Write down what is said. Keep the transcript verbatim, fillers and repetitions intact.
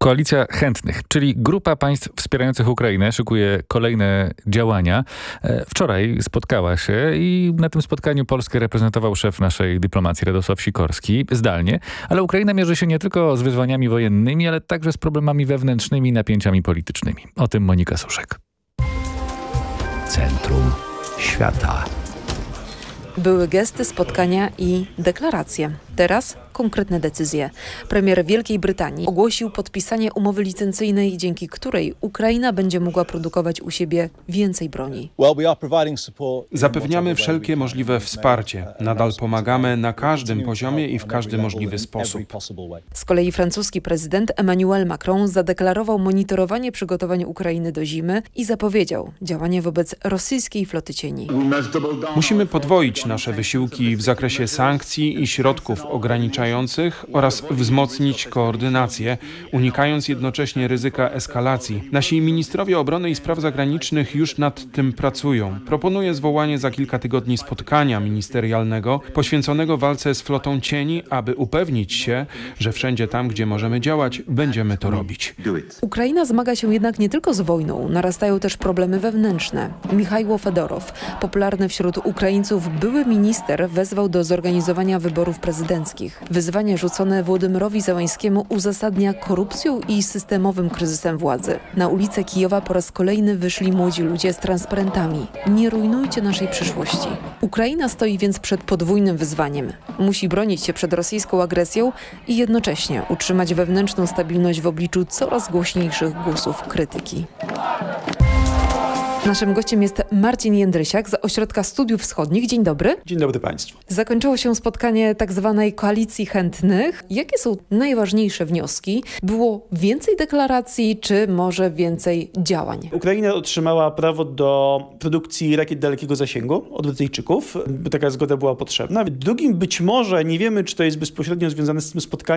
Koalicja Chętnych, czyli grupa państw wspierających Ukrainę, szykuje kolejne działania. Wczoraj spotkała się i na tym spotkaniu Polskę reprezentował szef naszej dyplomacji Radosław Sikorski zdalnie. Ale Ukraina mierzy się nie tylko z wyzwaniami wojennymi, ale także z problemami wewnętrznymi i napięciami politycznymi. O tym Monika Suszek. Centrum Świata. Były gesty, spotkania i deklaracje. Teraz konkretne decyzje. Premier Wielkiej Brytanii ogłosił podpisanie umowy licencyjnej, dzięki której Ukraina będzie mogła produkować u siebie więcej broni. Zapewniamy wszelkie możliwe wsparcie. Nadal pomagamy na każdym poziomie i w każdy możliwy sposób. Z kolei francuski prezydent Emmanuel Macron zadeklarował monitorowanie przygotowań Ukrainy do zimy i zapowiedział działanie wobec rosyjskiej floty cieni. Musimy podwoić nasze wysiłki w zakresie sankcji i środków ograniczających oraz wzmocnić koordynację, unikając jednocześnie ryzyka eskalacji. Nasi ministrowie obrony i spraw zagranicznych już nad tym pracują. Proponuję zwołanie za kilka tygodni spotkania ministerialnego poświęconego walce z flotą cieni, aby upewnić się, że wszędzie tam, gdzie możemy działać, będziemy to robić. Ukraina zmaga się jednak nie tylko z wojną, narastają też problemy wewnętrzne. Michajło Fedorow, popularny wśród Ukraińców były minister, wezwał do zorganizowania wyborów prezydenckich. Wyzwanie rzucone Włodymyrowi Zełańskiemu uzasadnia korupcją i systemowym kryzysem władzy. Na ulice Kijowa po raz kolejny wyszli młodzi ludzie z transparentami. Nie rujnujcie naszej przyszłości. Ukraina stoi więc przed podwójnym wyzwaniem. Musi bronić się przed rosyjską agresją i jednocześnie utrzymać wewnętrzną stabilność w obliczu coraz głośniejszych głosów krytyki. Naszym gościem jest Marcin Jędrysiak z Ośrodka Studiów Wschodnich. Dzień dobry. Dzień dobry Państwu. Zakończyło się spotkanie tak zwanej Koalicji Chętnych. Jakie są najważniejsze wnioski? Było więcej deklaracji, czy może więcej działań? Ukraina otrzymała prawo do produkcji rakiet dalekiego zasięgu od Brytyjczyków. Taka zgoda była potrzebna. Drugim być może, nie wiemy, czy to jest bezpośrednio związane z tym spotkaniem,